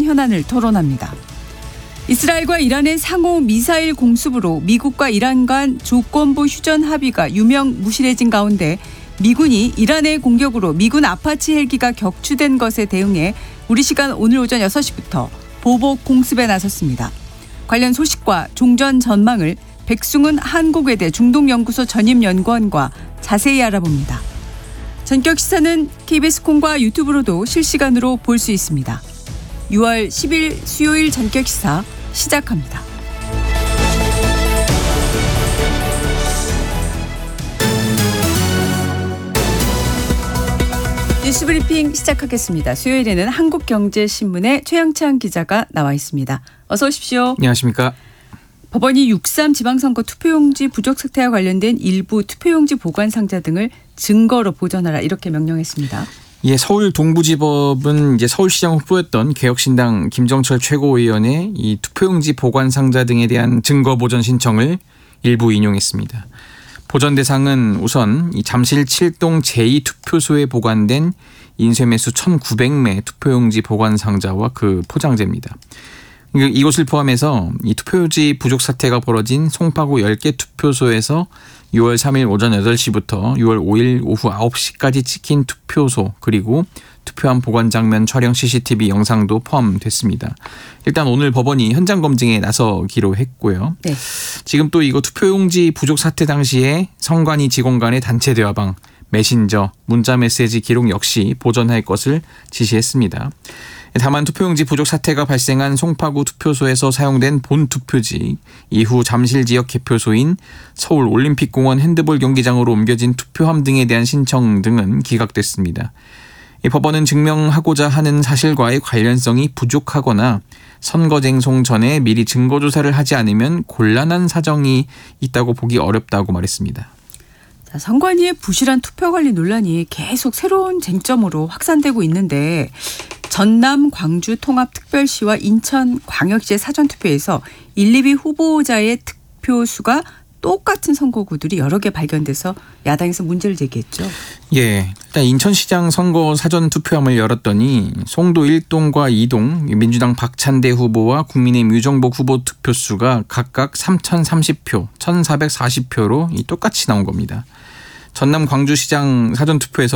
현안을 토론합니다. 이스라엘과 이란의 상호 미사일 공습으로 미국과 이란 간 조건부 휴전 합의가 유명무실해진 가운데 미군이 이란의 공격으로 미군 아파치 헬기가 격추된 것에 대응해 우리 시간 오늘 오전 6시부터 보복 공습에 나섰습니다. 관련 소식과 종전 전망을 백승훈 한국외대 중동연구소 전임연구원과 자세히 알아봅니다. 전격 시사는 KBS 콩과 유튜브로도 실시간으로 볼 수 있습니다. 6월 10일 수요일 전격 시사 시작합니다. 뉴스브리핑 시작하겠습니다. 수요일에는 한국경제신문의 최영찬 기자가 나와 있습니다. 어서 오십시오. 안녕하십니까. 법원이 6.3 지방선거 투표용지 부족 사태와 관련된 일부 투표용지 보관 상자 등을 증거로 보존하라 이렇게 명령했습니다. 예, 서울 동부지법은 이제 서울시장 후보였던 개혁신당 김정철 최고위원의 이 투표용지 보관 상자 등에 대한 증거 보존 신청을 일부 인용했습니다. 보전 대상은 우선 이 잠실 7동 제2투표소에 보관된 인쇄매수 1,900매 투표용지 보관 상자와 그 포장재입니다. 이곳을 포함해서 이 투표용지 부족 사태가 벌어진 송파구 10개 투표소에서 6월 3일 오전 8시부터 6월 5일 오후 9시까지 찍힌 투표소 그리고 투표함 보관 장면 촬영 CCTV 영상도 포함됐습니다. 일단 오늘 법원이 현장 검증에 나서기로 했고요. 네. 지금 또 이거 투표용지 부족 사태 당시에 선관위 직원 간의 단체 대화방, 메신저, 문자 메시지 기록 역시 보존할 것을 지시했습니다. 다만 투표용지 부족 사태가 발생한 송파구 투표소에서 사용된 본 투표지, 이후 잠실 지역 개표소인 서울 올림픽공원 핸드볼 경기장으로 옮겨진 투표함 등에 대한 신청 등은 기각됐습니다. 이 법원은 증명하고자 하는 사실과의 관련성이 부족하거나 선거쟁송 전에 미리 증거조사를 하지 않으면 곤란한 사정이 있다고 보기 어렵다고 말했습니다. 자, 선관위의 부실한 투표관리 논란이 계속 새로운 쟁점으로 확산되고 있는데 전남 광주 통합특별시와 인천 광역시의 사전투표에서 1, 2위 후보자의 득표수가 똑같은 선거구들이 여러 개 발견돼서 야당에서 문제를 제기했죠. 예, 일단 인천시장 선거 사전투표함을 열었더니 송도 1동과 2동 민주당 박찬대 후보와 국민의힘 유정복 후보 득표수가 각각 3,030표, 1,440표로 똑같이 나온 겁니다. 전남 광주시장 사전투표에서